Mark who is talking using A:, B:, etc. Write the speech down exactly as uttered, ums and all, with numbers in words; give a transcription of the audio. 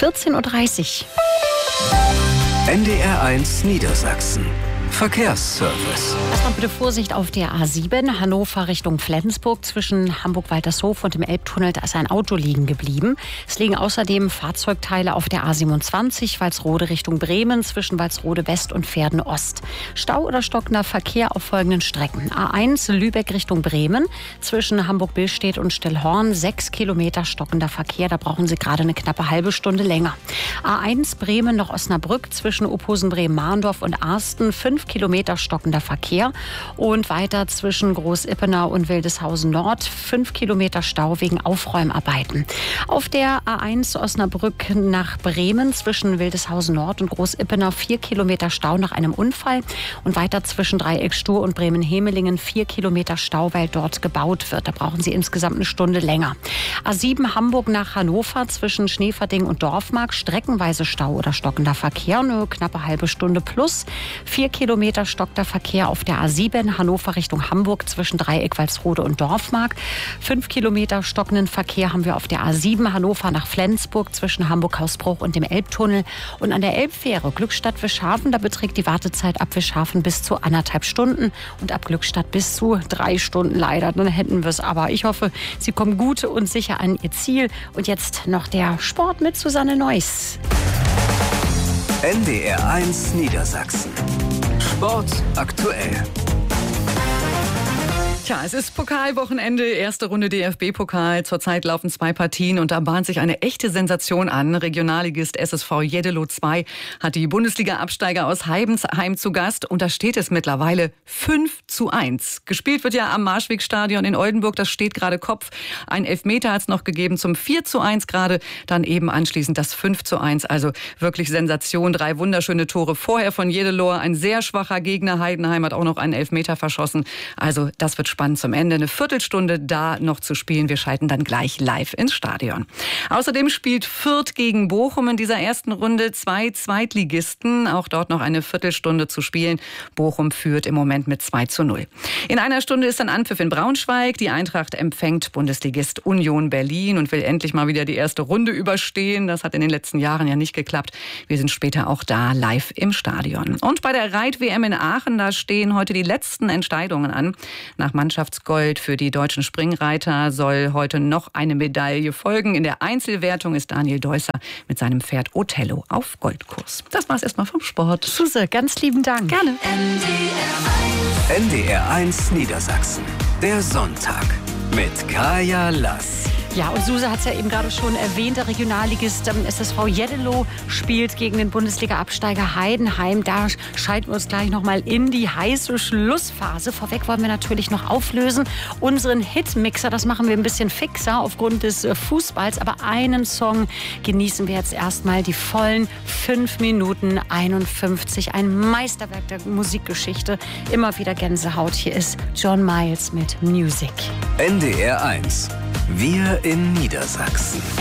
A: vierzehn Uhr dreißig.
B: N D R eins Niedersachsen. Verkehrsservice.
A: Erstmal bitte Vorsicht auf der A sieben, Hannover Richtung Flensburg. Zwischen Hamburg-Waltershof und dem Elbtunnel, da ist ein Auto liegen geblieben. Es liegen außerdem Fahrzeugteile auf der A siebenundzwanzig, Walsrode Richtung Bremen, zwischen Walsrode West und Verden Ost. Stau oder stockender Verkehr auf folgenden Strecken. A eins Lübeck Richtung Bremen, zwischen Hamburg-Billstedt und Stillhorn, sechs Kilometer stockender Verkehr. Da brauchen Sie gerade eine knappe halbe Stunde länger. A eins Bremen nach Osnabrück, zwischen Opposen-Bremen-Mahndorf und Arsten, fünf Kilometer stockender Verkehr. Und weiter zwischen Groß-Ippenau und Wildeshausen Nord, fünf Kilometer Stau wegen Aufräumarbeiten. Auf der A eins Osnabrück nach Bremen, zwischen Wildeshausen Nord und Groß-Ippenau, vier Kilometer Stau nach einem Unfall. Und weiter zwischen Dreiecksstuhr und Bremen-Hemelingen, vier Kilometer Stau, weil dort gebaut wird. Da brauchen Sie insgesamt eine Stunde länger. A sieben Hamburg nach Hannover, zwischen Schneeverding und Dorfmark, streckenweise Stau oder stockender Verkehr, eine knappe halbe Stunde plus. Vier Kilometer stockter Verkehr auf der A sieben Hannover Richtung Hamburg, zwischen Dreieck, Walsrode und Dorfmark. Fünf Kilometer stockenden Verkehr haben wir auf der A sieben Hannover nach Flensburg, zwischen Hamburg-Hausbruch und dem Elbtunnel. Und an der Elbfähre Glückstadt-Wischhafen, da beträgt die Wartezeit ab Wischhafen bis zu anderthalb Stunden und ab Glückstadt bis zu drei Stunden leider. Dann hätten wir es aber. Ich hoffe, Sie kommen gut und sicher an Ihr Ziel. Und jetzt noch der Sport mit Susanne Neuss.
B: N D R eins Niedersachsen. Sport aktuell.
C: Tja, es ist Pokalwochenende, erste Runde D F B-Pokal. Zurzeit laufen zwei Partien und da bahnt sich eine echte Sensation an. Regionalligist S S V Jeddelo zwei hat die Bundesliga-Absteiger aus Heibensheim zu Gast und da steht es mittlerweile fünf zu eins. Gespielt wird ja am Marschwegstadion in Oldenburg, das steht gerade Kopf. Ein Elfmeter hat es noch gegeben zum vier zu eins gerade, dann eben anschließend das fünf zu eins. Also wirklich Sensation, drei wunderschöne Tore vorher von Jeddelo. Ein sehr schwacher Gegner, Heidenheim hat auch noch einen Elfmeter verschossen. Also das wird spannend zum Ende. Eine Viertelstunde da noch zu spielen. Wir schalten dann gleich live ins Stadion. Außerdem spielt Fürth gegen Bochum in dieser ersten Runde. Zwei Zweitligisten. Auch dort noch eine Viertelstunde zu spielen. Bochum führt im Moment mit zwei zu null. In einer Stunde ist dann Anpfiff in Braunschweig. Die Eintracht empfängt Bundesligist Union Berlin und will endlich mal wieder die erste Runde überstehen. Das hat in den letzten Jahren ja nicht geklappt. Wir sind später auch da live im Stadion. Und bei der Reit-W M in Aachen, da stehen heute die letzten Entscheidungen an. Nach Mannschaftsgold für die deutschen Springreiter soll heute noch eine Medaille folgen. In der Einzelwertung ist Daniel Deusser mit seinem Pferd Othello auf Goldkurs. Das war's erstmal vom Sport.
A: Suse, ganz lieben Dank.
C: Gerne.
B: N D R eins Niedersachsen. Der Sonntag mit Kaya Lass.
A: Ja, und Suse hat es ja eben gerade schon erwähnt, der Regionalligist S S V Jeddelo spielt gegen den Bundesliga-Absteiger Heidenheim. Da schalten wir uns gleich nochmal in die heiße Schlussphase. Vorweg wollen wir natürlich noch auflösen unseren Hitmixer. Das machen wir ein bisschen fixer aufgrund des Fußballs. Aber einen Song genießen wir jetzt erstmal, die vollen fünf Minuten einundfünfzig. Ein Meisterwerk der Musikgeschichte. Immer wieder Gänsehaut. Hier ist John Miles mit Music.
B: N D R eins. Wir in Niedersachsen.